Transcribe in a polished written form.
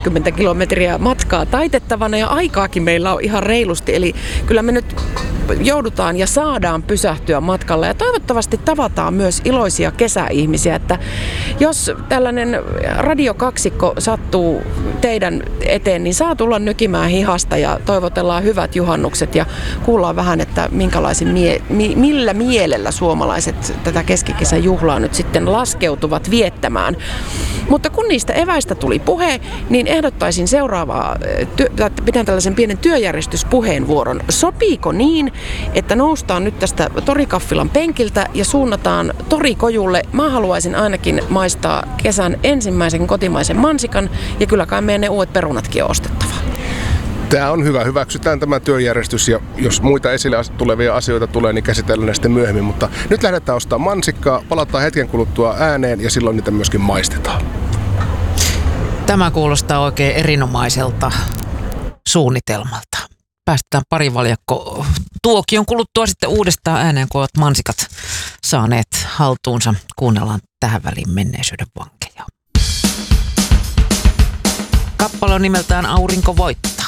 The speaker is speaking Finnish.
10 kilometriä matkaa taitettavana ja aikaakin meillä on ihan reilusti. Eli kyllä me nyt joudutaan ja saadaan pysähtyä matkalla ja toivottavasti tavataan myös iloisia kesäihmisiä, että jos tällainen radiokaksikko sattuu teidän eteen, niin saa tulla nykimään hihasta ja toivotellaan hyvät juhannukset ja kuullaan vähän, että millä mielellä suomalaiset tätä keskikesän juhlaa nyt sitten laskeutuvat viettämään. Mutta kun niistä eväistä tuli puhe, niin ehdottaisin seuraavaa, pidän tällaisen pienen työjärjestyspuheenvuoron. Sopiiko niin, että noustaan nyt tästä Torikaffilan penkiltä ja suunnataan Torikojulle? Mä haluaisin ainakin maistaa kesän ensimmäisen kotimaisen mansikan ja kyllä kai meidän ne uudet perunatkin on ostettava. Tämä on hyvä. Hyväksytään tämä työjärjestys ja jos muita esille tulevia asioita tulee, niin käsitellään ne sitten myöhemmin. Mutta nyt lähdetään ostamaan mansikkaa, palataan hetken kuluttua ääneen ja silloin niitä myöskin maistetaan. Tämä kuulostaa oikein erinomaiselta suunnitelmalta. Päästetään pari valjakko tuokion kuluttua sitten uudestaan ääneen, kun ovat mansikat saaneet haltuunsa. Kuunnellaan tähän väliin menneisyyden vankeja. Kappale on nimeltään Aurinko voittaa.